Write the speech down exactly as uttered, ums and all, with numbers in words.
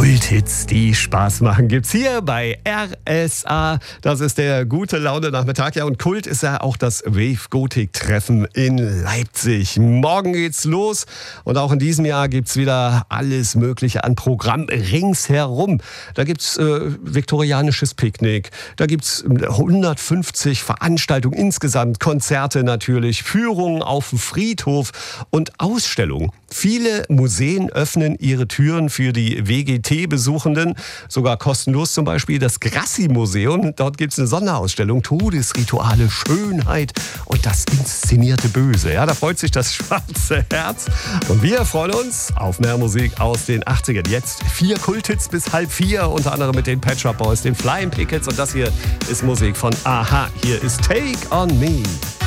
Kulthits, die Spaß machen, gibt's hier bei R S A. Das ist der gute Laune-Nachmittag. Ja, und Kult ist ja auch das Wave-Gotik-Treffen in Leipzig. Morgen geht's los und auch in diesem Jahr gibt's wieder alles Mögliche an Programm ringsherum. Da gibt's äh, viktorianisches Picknick, da gibt's hundertfünfzig Veranstaltungen insgesamt, Konzerte natürlich, Führungen auf dem Friedhof und Ausstellungen. Viele Museen öffnen ihre Türen für die W G T-Besuchenden, sogar kostenlos, zum Beispiel das Grassi-Museum. Dort gibt es eine Sonderausstellung, Todesrituale, Schönheit und das inszenierte Böse. Ja, da freut sich das schwarze Herz. Und wir freuen uns auf mehr Musik aus den achtzigern. Jetzt vier Kulthits bis halb vier, unter anderem mit den Pet Shop Boys, den Flying Pickets, und das hier ist Musik von Aha. Hier ist Take On Me.